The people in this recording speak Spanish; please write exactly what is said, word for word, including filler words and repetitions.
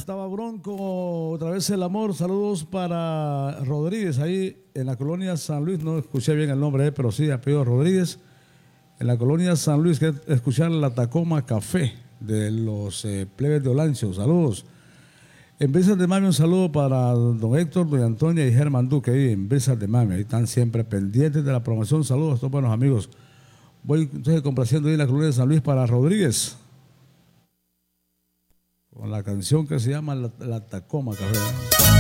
estaba Bronco, otra vez el amor. Saludos para Rodríguez, ahí en la colonia San Luis. No escuché bien el nombre, eh, pero sí, apellido Rodríguez. En la colonia San Luis, que escuchar la Tacoma Café de los eh, plebes de Olancho. Saludos. En Brisas de Mami, un saludo para don Héctor, doña Antonia y Germán Duque, ahí en Brisas de Mami. Ahí están siempre pendientes de la promoción. Saludos a estos buenos amigos. Voy entonces complaciendo ahí en la colonia de San Luis para Rodríguez, con la canción que se llama La, la Tacoma Café.